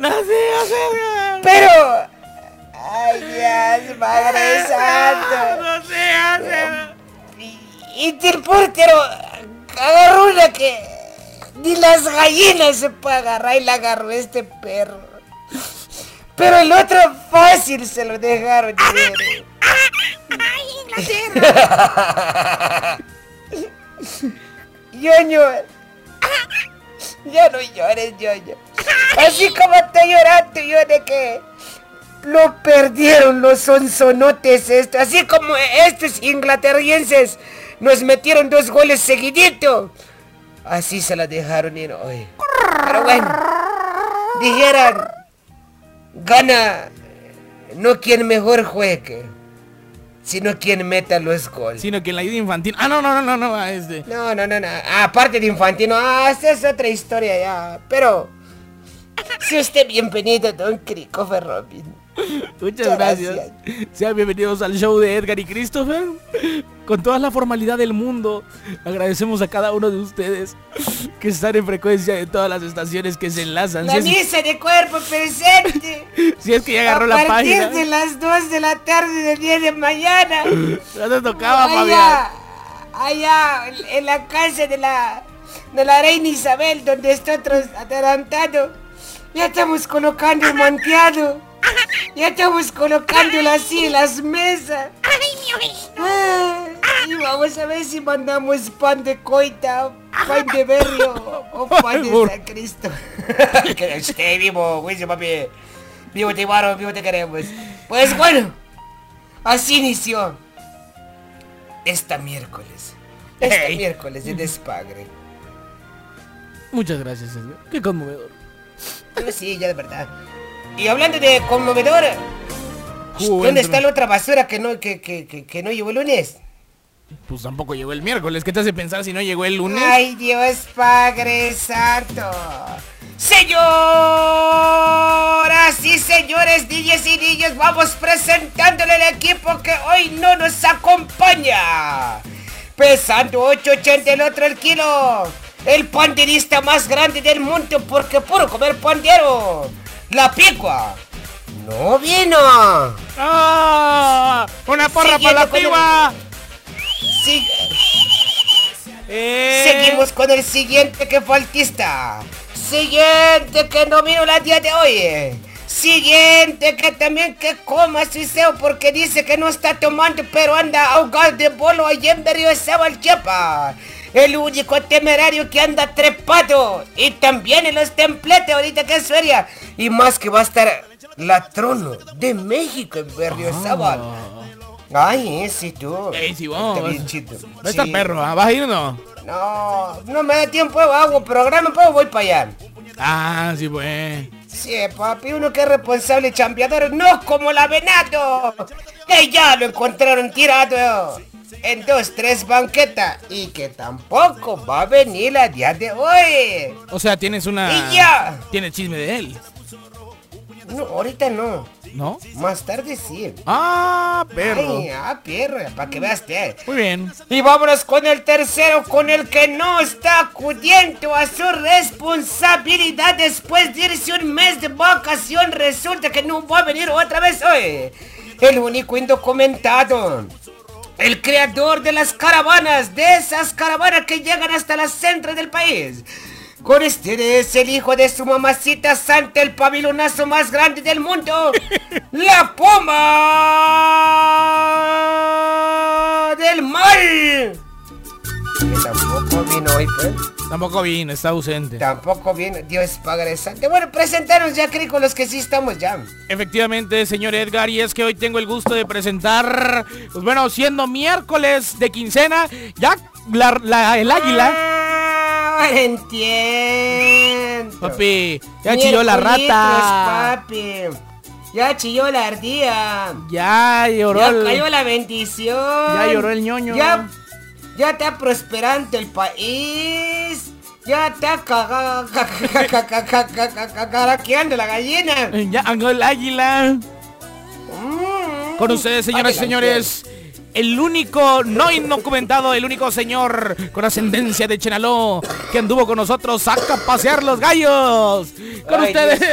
No seas Edgar. Pero... ¡Ay, Dios, Padre Santo! No seas Edgar. Y el portero agarró una que ni las gallinas se puede agarrar y la agarró este perro. Pero el otro fácil se lo dejaron ir. ¡Ay, Inglaterra! Ñoño, ya no llores, Ñoño. Así como estoy llorando yo de que lo perdieron los sonsonotes estos. Así como estos inglaterrienses nos metieron 2 goles seguidito. Así se la dejaron ir hoy. Pero bueno, dijeran, gana no quien mejor juegue, sino quien meta los goles. Sino que en la ida infantil. Ah, no. No. Aparte de Infantino, esta es otra historia ya. Pero, si usted bienvenido, don Christopher Robin. Muchas gracias. Sean bienvenidos al show de Edgar y Christopher. Con toda la formalidad del mundo, agradecemos a cada uno de ustedes que están en frecuencia de todas las estaciones que se enlazan. La misa de cuerpo presente. Si es que ya agarró la página. A partir de las 2 de la tarde del día de mañana. Ya te tocaba, Fabián. Allá, en la casa de la reina Isabel, donde nosotros adelantando, ya estamos colocando el manteado. Ya estamos colocando así las mesas. Y vamos a ver si mandamos pan de coita, pan de berrio o pan de San Cristo. Que esté vivo, güey, papi. Vivo te guaro, vivo te queremos. Pues bueno, así inició esta miércoles de Despagre. Muchas gracias, Edgar. Qué conmovedor. Pero sí, ya de verdad. Y hablando de conmovedor, ¿dónde está la otra basura que no llegó el lunes? Pues tampoco llegó el miércoles. ¿Qué te hace pensar si no llegó el lunes? Ay, Dios Padre Santo. Señoras y señores, DJs y niños, vamos presentándole el equipo que hoy no nos acompaña. Pesando 8.80 el otro el kilo. El panderista más grande del mundo porque puro comer pandero. La Picua no vino. ¡Ah! ¡Una porra para la Picua! Sí. Seguimos con el siguiente que faltista. Siguiente que no vino el día de hoy. Siguiente que también que coma su ceo porque dice que no está tomando pero anda ahogado de bolo allá en Berriozábal, el Chepa. El único temerario que anda trepado. Y también en los templetes ahorita que es feria. Y más que va a estar la Trono de México en Berriozábal. Ay, sí tú. Sí, vos. Está bien chito. No está perro, ¿vas a ir o no? No me da tiempo, hago programa, pero voy para allá. Ah, sí pues. Sí, papi, uno que es responsable chambeador, no como la Venato. Que ya lo encontraron tirado en 2-3 banquetas y que tampoco va a venir a día de hoy. O sea, tienes una... Y ya. ¿Tienes chisme de él? No, ahorita no. ¿No? Más tarde sí. Ah, perro. Ay, perro, para que veas usted. Muy bien. Y vámonos con el tercero, con el que no está acudiendo a su responsabilidad después de irse un mes de vacación. Resulta que no va a venir otra vez hoy. El único indocumentado. El creador de las caravanas, de esas caravanas que llegan hasta las centros del país. Con este es el hijo de su mamacita santa, el pavilonazo más grande del mundo, la Puma del Mal. Que tampoco vino hoy, pues. Tampoco vino, está ausente. Tampoco vino, Dios Padre Santo. Bueno, presentaros ya, creo, con los que sí estamos ya. Efectivamente, señor Edgar, y es que hoy tengo el gusto de presentar, pues bueno, siendo miércoles de quincena, ya el águila. Entiendo. Papi, ya chilló la rata. Papi. Ya chilló la ardilla. Ya lloró. Ya cayó la bendición. Ya lloró el ñoño. Ya está prosperando el país. Ya está caraqueando la gallina. Ya angó el águila. Con ustedes, señoras y señores, el único no indocumentado, el único señor con ascendencia de Chenaló que anduvo con nosotros, saca a pasear los gallos. Con ustedes.